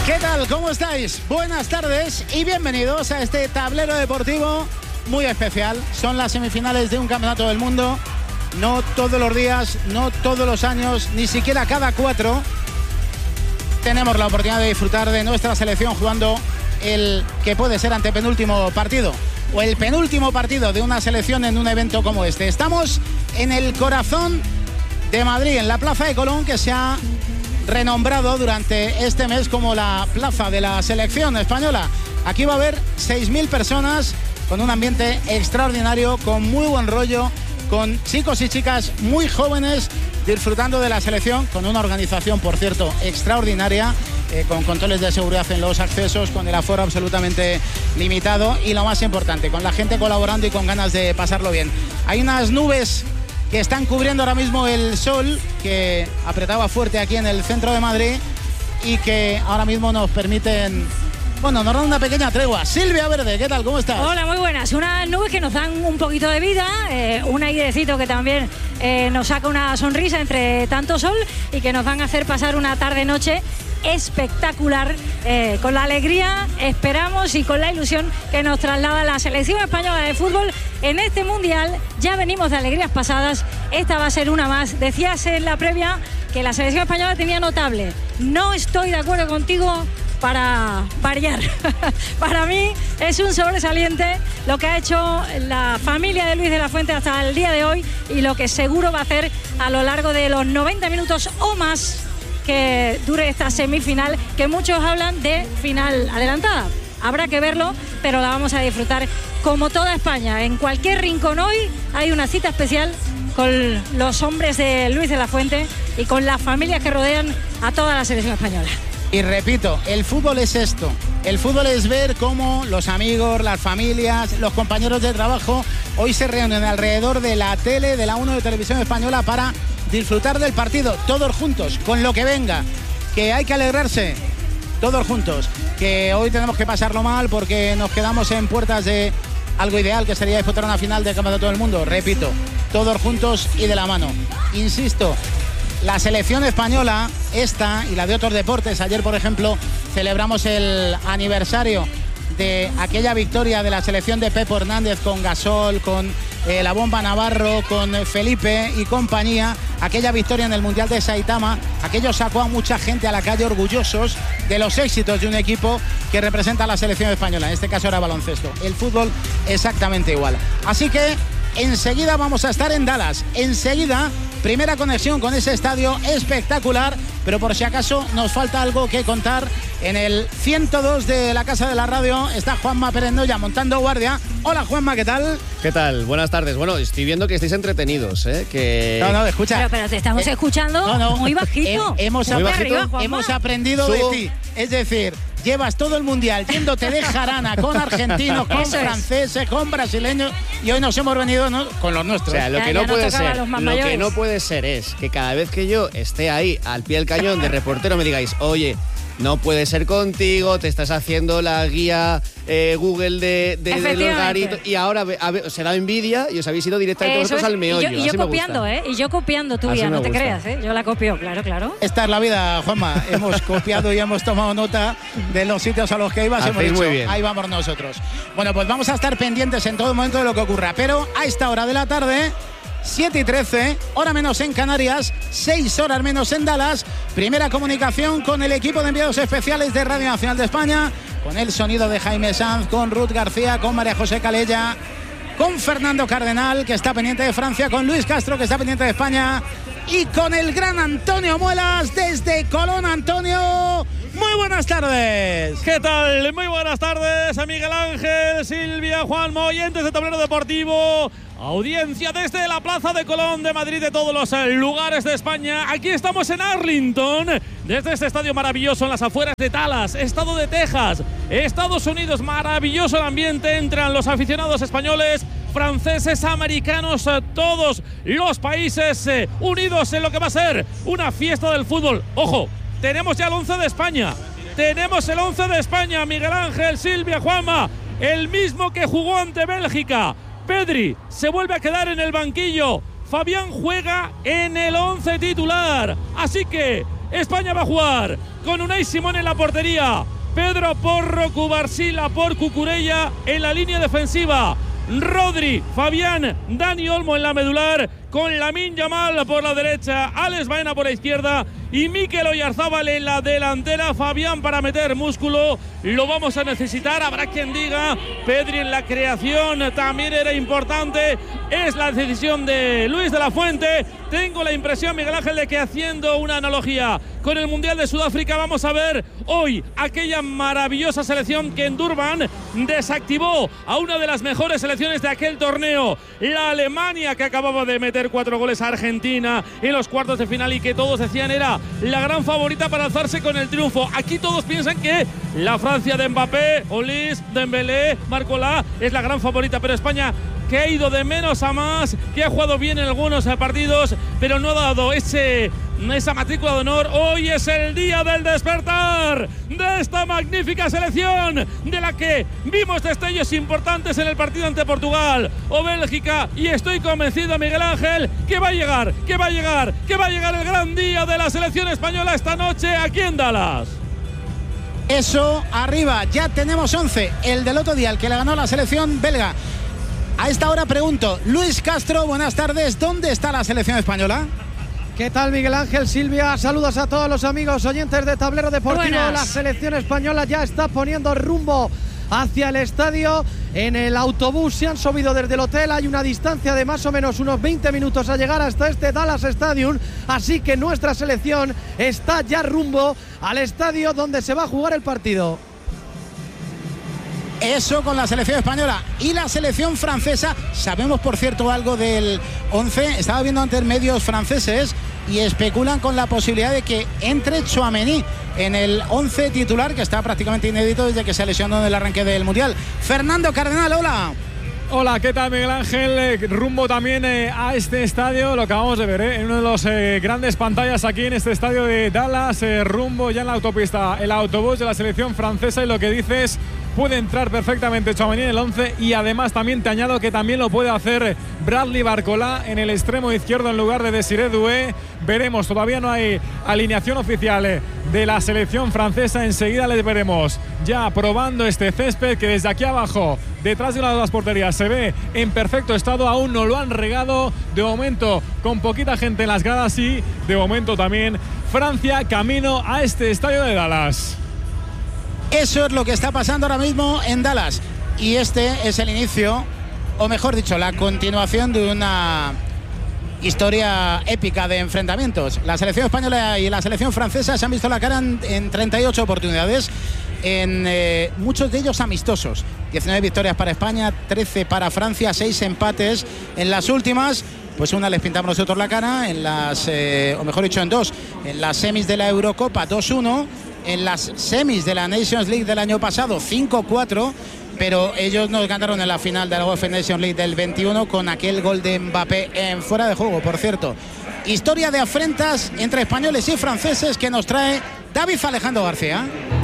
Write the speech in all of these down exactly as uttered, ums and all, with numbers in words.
¿Qué tal? ¿Cómo estáis? Buenas tardes y bienvenidos a este tablero deportivo muy especial. Son las semifinales de un campeonato del mundo. No todos los días, no todos los años, ni siquiera cada cuatro tenemos la oportunidad de disfrutar de nuestra selección jugando el que puede ser antepenúltimo partido o el penúltimo partido de una selección en un evento como este. Estamos en el corazón de Madrid, en la Plaza de Colón, que se ha renombrado durante este mes como la plaza de la selección española. Aquí va a haber seis mil personas con un ambiente extraordinario, con muy buen rollo, con chicos y chicas muy jóvenes disfrutando de la selección, con una organización, por cierto, extraordinaria, eh, con controles de seguridad en los accesos, con el aforo absolutamente limitado y, lo más importante, con la gente colaborando y con ganas de pasarlo bien. Hay unas nubes que están cubriendo ahora mismo el sol, que apretaba fuerte aquí en el centro de Madrid y que ahora mismo nos permiten, bueno, nos dan una pequeña tregua. Silvia Verde, ¿qué tal? ¿Cómo estás? Hola, muy buenas. Unas nubes que nos dan un poquito de vida, eh, un airecito que también eh, nos saca una sonrisa entre tanto sol y que nos van a hacer pasar una tarde-noche espectacular, eh, con la alegría, esperamos, y con la ilusión que nos traslada la selección española de fútbol en este mundial. Ya venimos de alegrías pasadas, esta va a ser una más. Decías en la previa que la selección española tenía notable. No estoy de acuerdo contigo, para variar. Para mí es un sobresaliente lo que ha hecho la familia de Luis de la Fuente hasta el día de hoy y lo que seguro va a hacer a lo largo de los noventa minutos o más que dure esta semifinal, que muchos hablan de final adelantada. Habrá que verlo, pero la vamos a disfrutar como toda España. En cualquier rincón hoy hay una cita especial con los hombres de Luis de la Fuente y con las familias que rodean a toda la selección española. Y repito, el fútbol es esto. El fútbol es ver cómo los amigos, las familias, los compañeros de trabajo hoy se reúnen alrededor de la tele, de la uno de Televisión Española, para disfrutar del partido, todos juntos, con lo que venga. Que hay que alegrarse, todos juntos. Que hoy tenemos que pasarlo mal porque nos quedamos en puertas de algo ideal, que sería disputar una final del Campeonato del Mundo. Repito, todos juntos y de la mano. Insisto, la selección española, esta y la de otros deportes, ayer por ejemplo celebramos el aniversario de aquella victoria de la selección de Pepo Hernández con Gasol, con eh, la Bomba Navarro, con Felipe y compañía, aquella victoria en el Mundial de Saitama. Aquello sacó a mucha gente a la calle orgullosos de los éxitos de un equipo que representa a la selección española, en este caso era baloncesto. El fútbol exactamente igual. Así que enseguida vamos a estar en Dallas, enseguida primera conexión con ese estadio espectacular, pero por si acaso nos falta algo que contar. En el ciento dos de la Casa de la Radio está Juanma Perendoya montando guardia. Hola Juanma, ¿qué tal? ¿Qué tal? Buenas tardes. Bueno, estoy viendo que estáis entretenidos, ¿eh? Que... No, no, escucha. Pero, pero te estamos eh, escuchando no, no. muy bajito. He, hemos, muy ap- bajito. Arriba, hemos aprendido Subo. de ti. Es decir, llevas todo el mundial yéndote de jarana con argentinos, con Eso franceses, es. con brasileños, y hoy nos hemos venido, ¿no?, con los nuestros. O sea, lo ya, que ya no puede ser, lo mayores. que no puede ser es que cada vez que yo esté ahí al pie del cañón de reportero me digáis, oye, no puede ser contigo, te estás haciendo la guía eh, Google de, de, de los garitos, y ahora a ver, se da envidia y os habéis ido directamente vosotros al meollo. Y yo, y yo copiando, ¿eh? Y yo copiando tu guía, no te gusta. creas, ¿eh? Yo la copio, claro, claro. Esta es la vida, Juanma. Hemos copiado y hemos tomado nota de los sitios a los que ibas. Hemos dicho, muy bien. Ahí vamos nosotros. Bueno, pues vamos a estar pendientes en todo momento de lo que ocurra, pero a esta hora de la tarde, siete y trece, hora menos en Canarias, seis horas menos en Dallas. Primera comunicación con el equipo de enviados especiales de Radio Nacional de España, con el sonido de Jaime Sanz, con Ruth García, con María José Calella, con Fernando Cardenal, que está pendiente de Francia, con Luis Castro, que está pendiente de España, y con el gran Antonio Muelas desde Colón. Antonio, muy buenas tardes. ¿Qué tal? Muy buenas tardes a Miguel Ángel, Silvia, Juan, oyentes de Tablero Deportivo. Audiencia desde la Plaza de Colón de Madrid, de todos los lugares de España. Aquí estamos en Arlington, desde este estadio maravilloso en las afueras de Dallas, estado de Texas, Estados Unidos. Maravilloso el ambiente, entran los aficionados españoles, franceses, americanos, todos los países eh, unidos en lo que va a ser una fiesta del fútbol. Ojo, tenemos ya el once de España, tenemos el once de España, Miguel Ángel, Silvia, Juanma, el mismo que jugó ante Bélgica. Pedri se vuelve a quedar en el banquillo. Fabián juega en el once titular. Así que España va a jugar con Unai Simón en la portería, Pedro Porro, Cubarsí, por Cucurella en la línea defensiva, Rodri, Fabián, Dani Olmo en la medular, con Lamine Yamal por la derecha, Alex Baena por la izquierda y Mikel Oyarzábal en la delantera. Fabián para meter músculo, lo vamos a necesitar. Habrá quien diga, Pedri en la creación también era importante. Es la decisión de Luis de la Fuente. Tengo la impresión, Miguel Ángel, de que haciendo una analogía con el Mundial de Sudáfrica, vamos a ver hoy aquella maravillosa selección que en Durban desactivó a una de las mejores selecciones de aquel torneo, la Alemania, que acababa de meter cuatro goles a Argentina en los cuartos de final y que todos decían era la gran favorita para alzarse con el triunfo. Aquí todos piensan que la Francia de Mbappé, Olis, Dembélé, Barcola es la gran favorita, pero España, que ha ido de menos a más, que ha jugado bien en algunos partidos, pero no ha dado ese, esa matrícula de honor. Hoy es el día del despertar de esta magnífica selección, de la que vimos destellos importantes en el partido ante Portugal o Bélgica, y estoy convencido, Miguel Ángel, que va a llegar, que va a llegar, que va a llegar el gran día de la selección española esta noche aquí en Dallas. Eso, arriba, ya tenemos once, el del otro día, el que le ganó la selección belga. A esta hora pregunto, Luis Castro, buenas tardes, ¿dónde está la selección española? ¿Qué tal, Miguel Ángel, Silvia? Saludos a todos los amigos oyentes de Tablero Deportivo. Buenas. La selección española ya está poniendo rumbo hacia el estadio. En el autobús se han subido desde el hotel. Hay una distancia de más o menos unos veinte minutos a llegar hasta este Dallas Stadium. Así que nuestra selección está ya rumbo al estadio donde se va a jugar el partido. Eso con la selección española. Y la selección francesa, sabemos por cierto algo del once. Estaba viendo antes medios franceses y especulan con la posibilidad de que entre Tchouaméni en el once titular, que está prácticamente inédito desde que se lesionó en el arranque del Mundial. Fernando Cardenal, hola. Hola, ¿qué tal, Miguel Ángel? Eh, rumbo también eh, a este estadio, lo acabamos de ver, eh, en uno de los eh, grandes pantallas aquí en este estadio de Dallas, eh, rumbo ya en la autopista, el autobús de la selección francesa, y lo que dices, puede entrar perfectamente Tchouaméni en el once, y además también te añado que también lo puede hacer Bradley Barcola en el extremo izquierdo en lugar de Desiré Doué. Veremos, todavía no hay alineación oficial eh, de la selección francesa, enseguida les veremos ya probando este césped que desde aquí abajo, detrás de una de las porterías, se ve en perfecto estado. Aún no lo han regado, de momento con poquita gente en las gradas, y de momento también Francia camino a este estadio de Dallas. Eso es lo que está pasando ahora mismo en Dallas, y este es el inicio, o mejor dicho, la continuación de una historia épica de enfrentamientos. La selección española y la selección francesa se han visto la cara en, en treinta y ocho oportunidades, en eh, muchos de ellos amistosos. diecinueve victorias para España, trece para Francia, seis empates. En las últimas, pues una les pintamos nosotros la cara, en las, eh, o mejor dicho, en dos, en las semis de la Eurocopa dos uno, en las semis de la Nations League del año pasado cinco cuatro, pero ellos nos ganaron en la final de la UEFA Nations League del veintiuno con aquel gol de Mbappé en fuera de juego, por cierto. Historia de afrentas entre españoles y franceses que nos trae David Alejandro García.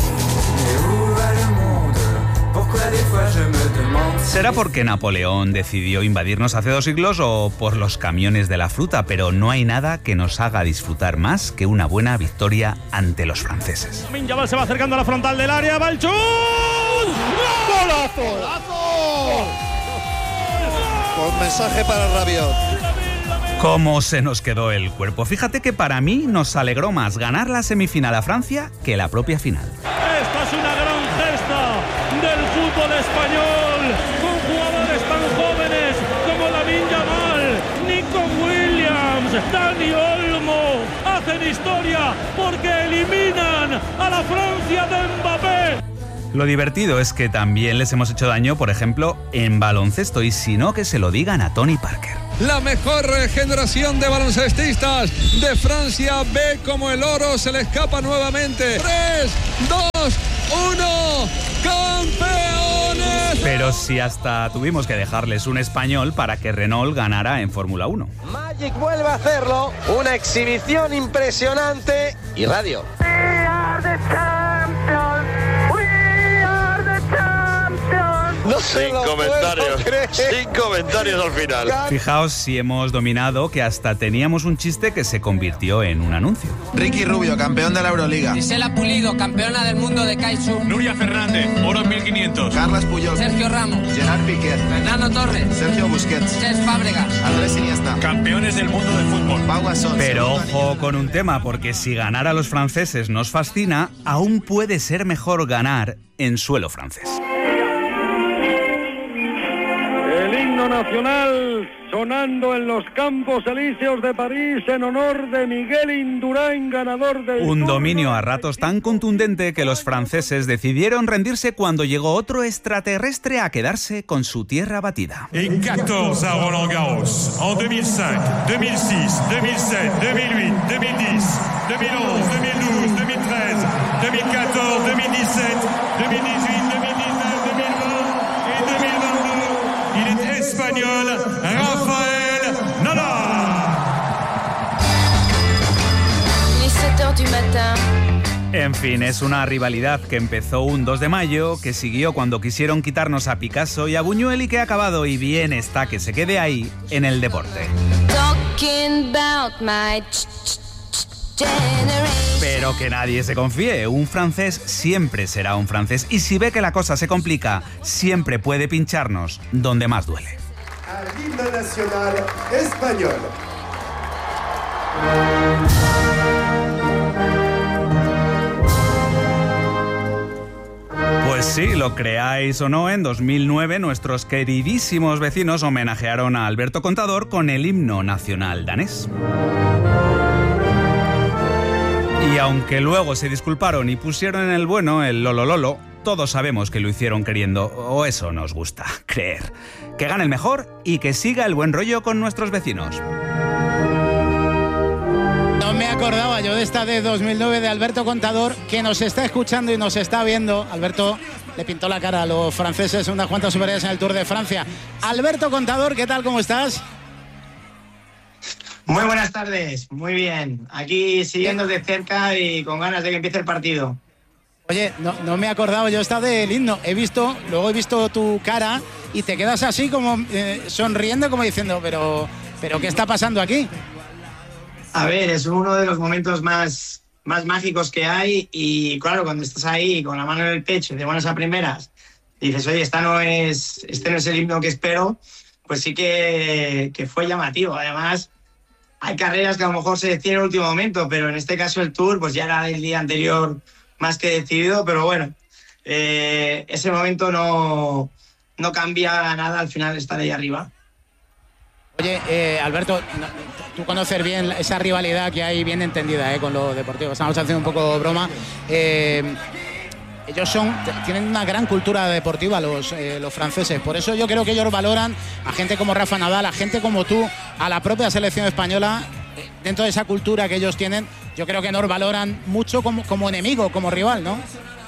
¿Será porque Napoleón decidió invadirnos hace dos siglos o por los camiones de la fruta? Pero no hay nada que nos haga disfrutar más que una buena victoria ante los franceses. Lamine Yamal se va acercando a la frontal del área, va el chut. ¡Golazo! ¡Golazo! Con mensaje para Rabiot. ¿Cómo se nos quedó el cuerpo? Fíjate que para mí nos alegró más ganar la semifinal a Francia que la propia final. Esta es una gran gesta del fútbol español, con jugadores tan jóvenes como Lamine Yamal, Nico Williams, Dani Olmo, hacen historia porque eliminan a la Francia de Mbappé. Lo divertido es que también les hemos hecho daño, por ejemplo, en baloncesto, y si no, que se lo digan a Tony Parker. La mejor generación de baloncestistas de Francia ve como el oro se le escapa nuevamente. tres, dos, uno, ¡campeones! Pero si hasta tuvimos que dejarles un español para que Renault ganara en Fórmula uno. Magic vuelve a hacerlo, una exhibición impresionante y radio. We are the champions. We are the champions. No sin comentarios, sin comentarios al final. Fijaos si hemos dominado que hasta teníamos un chiste que se convirtió en un anuncio. Ricky Rubio, campeón de la Euroliga. Gisela Pulido, campeona del mundo de Kaisu. Nuria Fernández, oro en mil quinientos. Carlas Puyol. Sergio Ramos. Gerard Piqué. Fernando Torres. Sergio Busquets. Cesc Fábregas. Andrés Iniesta. Campeones del mundo del fútbol. Pau Gasol. Pero ojo con un tema, porque si ganar a los franceses nos fascina, aún puede ser mejor ganar en suelo francés. El himno nacional sonando en los Campos Elíseos de París en honor de Miguel Indurain, ganador del Un Tour. dominio a ratos tan contundente que los franceses decidieron rendirse cuando llegó otro extraterrestre a quedarse con su tierra batida. Et catorze à Roland Garros, en deux mille cinq, deux mille six, deux mille sept, deux mille huit, deux mille dix, deux mille onze, deux mille douze, deux mille treize, deux mille quatorze, deux mille dix-sept, deux mille dix-huit, deux mille dix-neuf, deux mille vingt et deux mille vingt-deux. Il est espagnol, Rafael Nadal. Les sept heures du matin. En fin, es una rivalidad que empezó un dos de mayo, que siguió cuando quisieron quitarnos a Picasso y a Buñuel y que ha acabado, y bien está que se quede ahí, en el deporte. Talking about my generation. Pero que nadie se confíe, un francés siempre será un francés, y si ve que la cosa se complica, siempre puede pincharnos donde más duele. Al himno nacional español. Pues sí, lo creáis o no, en dos mil nueve nuestros queridísimos vecinos homenajearon a Alberto Contador con el himno nacional danés. Y aunque luego se disculparon y pusieron en el bueno el lolololo, todos sabemos que lo hicieron queriendo, o eso nos gusta creer. Que gane el mejor y que siga el buen rollo con nuestros vecinos. No me acordaba yo de esta de dos mil nueve de Alberto Contador, que nos está escuchando y nos está viendo. Alberto le pintó la cara a los franceses unas cuantas superiores en el Tour de Francia. Alberto Contador, ¿qué tal? ¿Cómo estás? Muy buenas tardes, muy bien. Aquí siguiendo de cerca y con ganas de que empiece el partido. Oye, no, no me acordaba yo esta del himno. He visto, luego he visto tu cara y te quedas así como eh, sonriendo, como diciendo, pero, pero ¿qué está pasando aquí? A ver, es uno de los momentos más, más mágicos que hay y claro, cuando estás ahí con la mano en el pecho y de buenas a primeras dices, oye, esta no es, este no es el himno que espero, pues sí que, que fue llamativo. Además, hay carreras que a lo mejor se deciden en el último momento, pero en este caso el Tour pues ya era del día anterior más que decidido, pero bueno, eh, ese momento no, no cambia nada al final estar ahí arriba. Oye, eh, Alberto, no, tú conoces bien esa rivalidad que hay bien entendida eh, con lo deportivo. Estamos haciendo un poco broma. Eh, ellos son tienen una gran cultura deportiva los, eh, los franceses. Por eso yo creo que ellos valoran a gente como Rafa Nadal, a gente como tú, a la propia selección española. Eh, dentro de esa cultura que ellos tienen, yo creo que nos valoran mucho como, como enemigo, como rival, ¿no?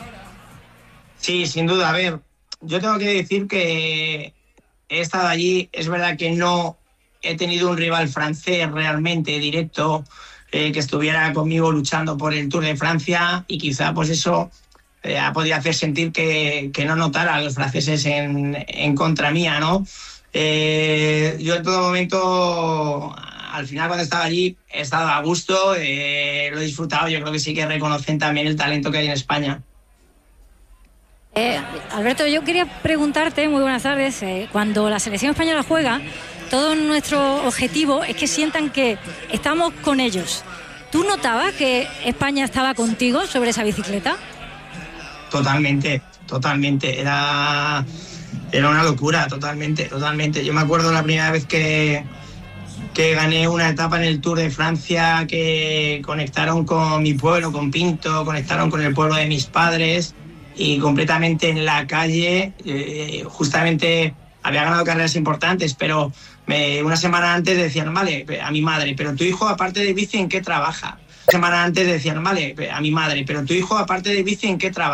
Sí, sin duda. A ver, yo tengo que decir que he estado allí. Es verdad que no he tenido un rival francés realmente directo eh, que estuviera conmigo luchando por el Tour de Francia y quizá pues eso eh, ha podido hacer sentir que, que no notara a los franceses en, en contra mía, ¿no? Eh, yo en todo momento, al final cuando estaba allí, he estado a gusto, eh, lo he disfrutado. Yo creo que sí que reconocen también el talento que hay en España. Eh, Alberto, yo quería preguntarte, muy buenas tardes, eh, cuando la selección española juega, todo nuestro objetivo es que sientan que estamos con ellos. ¿Tú notabas que España estaba contigo sobre esa bicicleta? Totalmente, totalmente. Era, era una locura, totalmente, totalmente. Yo me acuerdo la primera vez que, que gané una etapa en el Tour de Francia, que conectaron con mi pueblo, con Pinto, conectaron con el pueblo de mis padres y completamente en la calle, eh, justamente había ganado carreras importantes, pero me, una semana antes decían, vale, a mi madre, pero tu hijo aparte de bici, ¿en qué trabaja? Una semana antes decían, vale, a mi madre, pero tu hijo aparte de bici, ¿en qué trabaja?